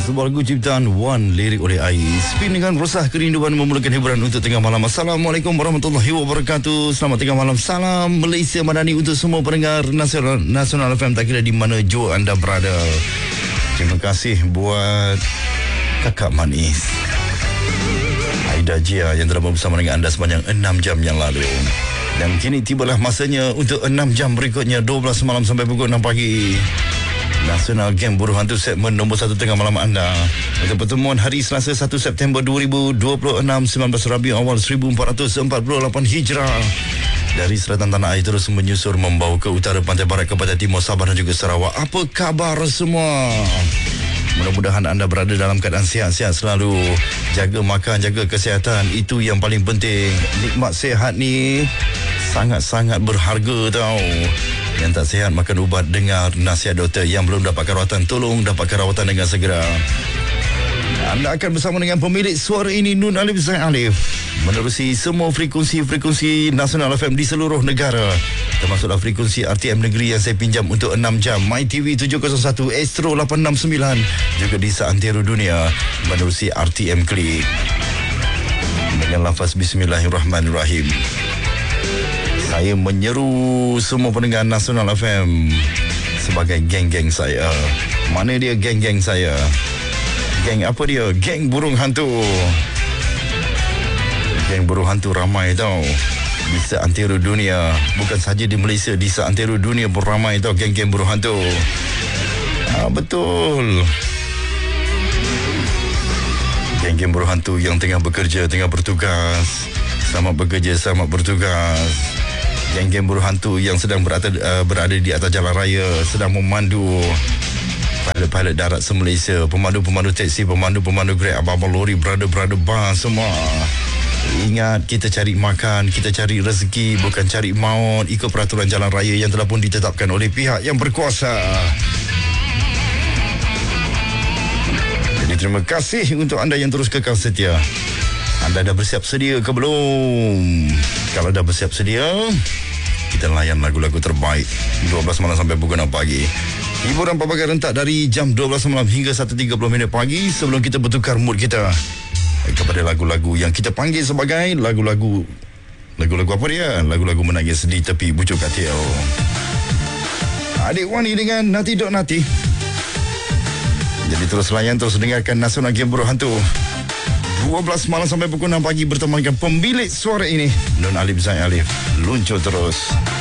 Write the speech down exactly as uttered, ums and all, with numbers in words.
Sebuah lagu ciptaan Wan, lirik oleh Ais. Spin dengan rosah kerinduan memulakan hiburan untuk tengah malam. Assalamualaikum warahmatullahi wabarakatuh. Selamat tengah malam. Salam Malaysia Madani untuk semua pendengar Nasional, Nasional F M, tak kira di mana jua anda berada. Terima kasih buat kakak manis Aida Jia yang telah bersama dengan anda sepanjang enam jam yang lalu. Dan kini tibalah masanya untuk enam jam berikutnya, dua belas malam sampai pukul enam pagi. Nasional Game Buruh Hantu segmen nombor satu tengah malam anda. Untuk pertemuan hari Selasa satu September dua ribu dua puluh enam, sembilan belas Rabiul Awal seribu empat ratus empat puluh lapan Hijrah. Dari selatan tanah air terus menyusur membawa ke utara pantai barat kepada timur Sabah dan juga Sarawak. Apa khabar semua? Mudah-mudahan anda berada dalam keadaan sihat-sihat selalu. Jaga makan, jaga kesihatan. Itu yang paling penting. Nikmat sihat ni sangat-sangat berharga tau. Yang tak sihat makan ubat, dengar nasihat doktor. Yang belum dapatkan rawatan, tolong dapatkan rawatan dengan segera. Anda akan bersama dengan pemilik suara ini, Nun Alif Zain Alif, menerusi semua frekuensi-frekuensi Nasional F M di seluruh negara, termasuklah frekuensi R T M negeri yang saya pinjam untuk enam jam, My T V tujuh kosong satu, Astro lapan enam sembilan, juga di seantero dunia menerusi R T M Klik. Dengan lafaz Bismillahirrahmanirrahim, saya menyeru semua pendengar Nasional F M sebagai geng-geng saya. Mana dia geng-geng saya? Geng apa dia? Geng Burung Hantu. Geng Burung Hantu ramai tau di seantero dunia. Bukan saja di Malaysia, di seantero dunia pun ramai tau geng-geng Burung Hantu. Ah, betul. Geng-geng Burung Hantu yang tengah bekerja, tengah bertugas. Selamat bekerja, selamat bertugas. Geng-geng Buruh Hantu yang sedang berada, uh, berada di atas jalan raya, sedang memandu pilot-pilot darat se-Malaysia, pemandu-pemandu teksi, pemandu-pemandu Grab, abang-abang lori, brother-brother bas semua. Ingat, kita cari makan, kita cari rezeki, bukan cari maut, ikut peraturan jalan raya yang telah pun ditetapkan oleh pihak yang berkuasa. Jadi terima kasih untuk anda yang terus kekal setia. Anda dah bersiap sedia ke belum? Kalau dah bersiap sedia, kita layan lagu-lagu terbaik dua belas malam sampai pukul enam pagi. Hiburan pelbagai rentak dari jam dua belas malam hingga satu tiga puluh minit pagi, sebelum kita bertukar mood kita kepada lagu-lagu yang kita panggil sebagai lagu-lagu Lagu-lagu apa dia? Lagu-lagu menangis di tepi bucuk katil. Adik Wani dengan Nati Dok Nati. Jadi terus layan, terus dengarkan Nasional Game Buruh Hantu dua belas malam sampai pukul enam pagi bersama dengan pemilik suara ini, Nun Alif Zain Alif. Luncur terus.